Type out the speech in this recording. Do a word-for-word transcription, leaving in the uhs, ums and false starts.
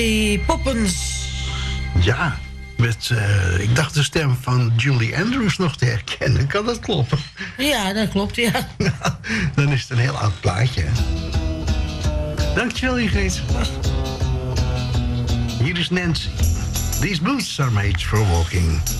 Poppens. Ja, met, uh, ik dacht de stem van Julie Andrews nog te herkennen. Kan dat kloppen? Ja, dat klopt, ja. Dan is het een heel oud plaatje. Dankjewel, Ingrid. Hier is Nancy. These boots are made for walking.